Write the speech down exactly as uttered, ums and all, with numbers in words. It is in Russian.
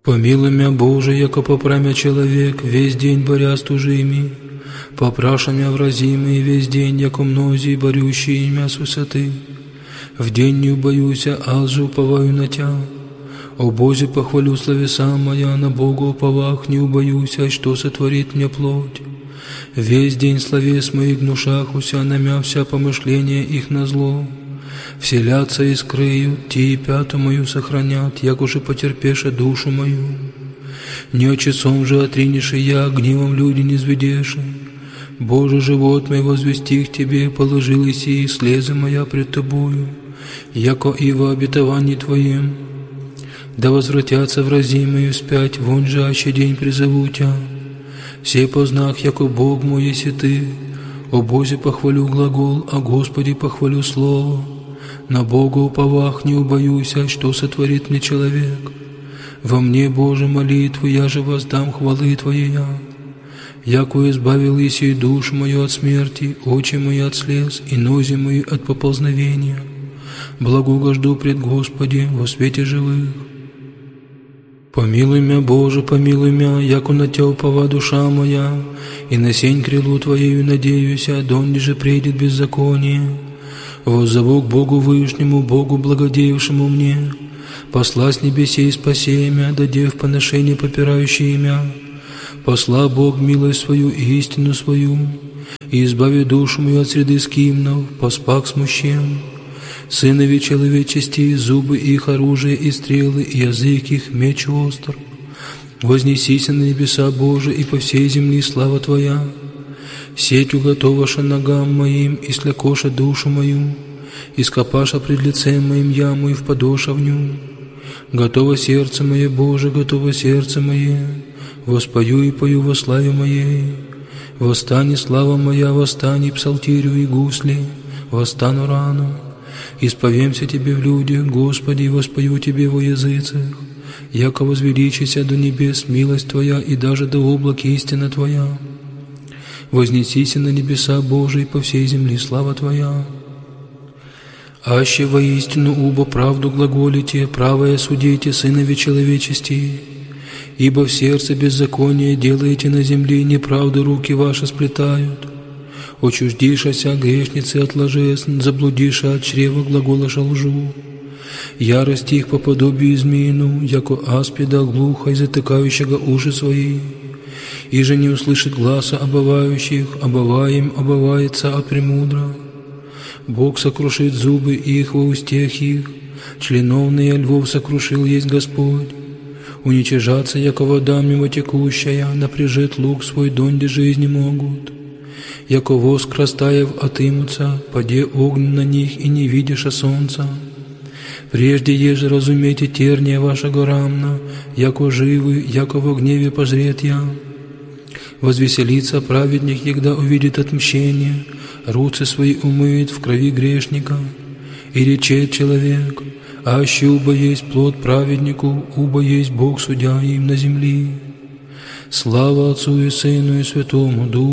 Помилуй мя, Боже, яко попрамя человек, весь день боря с тужими, попраша мя вразимый весь день, яко мнози, борющие мя с высоты. В день не убоюся, аз же уповаю на Тя. О Бозе, похвалю словеса моя, на Бога уповах, не убоюся, что сотворит мне плоть. Весь день словес моих гнушахуся, на мя вся помышления их на зло. Вселятся и скрыют, те и пяту мою сохранят, як уже потерпеша душу мою. Не очесом же отринешь и я, гневом люди не зведеши. Боже, живот мой возвести к Тебе, положил и сии слезы моя пред Тобою, яко и во обетовании Твоим. Да возвратятся вразимые вспять, вон же аще день призову Тя. Все познах, яко Бог мой еси Ты. О Бозе похвалю глагол, о Господе похвалю слово. На Бога уповах не убоюся, что сотворит мне человек. Во мне, Боже, молитву, я же воздам хвалы Твоя. Яко избавил еси душу мою от смерти, очи мои от слез и нози мои от поползновения. Благогожду пред Господи во свете живых. Помилуй мя, Боже, помилуй мя, яко на Тя упова душа моя, и на сень крилу Твоею надеюся, донде же придет беззаконие. Воззову к Богу Вышнему, Богу благодеявшему мне, посла с небесей спаси мя, дадев поношение попирающие мя. Посла Бог милость свою и истину свою, и избави душу мою от среды скимнов, поспак смущен. Сынови человечести, зубы их оружие и стрелы, и язык их меч остр. Вознесися на небеса Божии, и по всей земли слава Твоя. Сеть уготоваша ногам моим, и слякоша душу мою, и скопаша пред лицем моим яму, и впадоша в ню. Готово сердце мое, Боже, готово сердце мое, воспою и пою во славе моей. Восстани, слава моя, восстани, псалтирю и гусли, восстану рано. Исповемся Тебе в людях, Господи, и воспою Тебе во языцах, яко возвеличися до небес милость Твоя, и даже до облак истина Твоя. Вознесися на небеса Божии, по всей земле слава Твоя. Аще воистину убо правду глаголите, правое судите, сынови человечести, ибо в сердце беззаконие делаете на земле, неправду руки ваши сплетают. Очуждишася грешницы от ложес, заблудиша от чрева глаголаша лжу. Ярость их по подобию змеину, яко аспида глухо и затыкающего уши свои. И же не услышит гласа обывающих, обываем обывается от премудро. Бог сокрушит зубы их во устех их, членовные львов сокрушил есть Господь. Уничижаться, яко вода мимо текущая, напряжет лук свой, донде жизни могут. Яко воск растаяв отымутся, паде огонь на них, и не видиша солнца. Прежде еже разумейте терния вашего рамна, яко живы, яко во гневе пожрет я. Возвеселится праведник, егда увидит отмщение, руцы свои умыет в крови грешника. И речет человек, аще убо есть плод праведнику, убо есть Бог судья им на земли. Слава Отцу и Сыну и Святому Духу.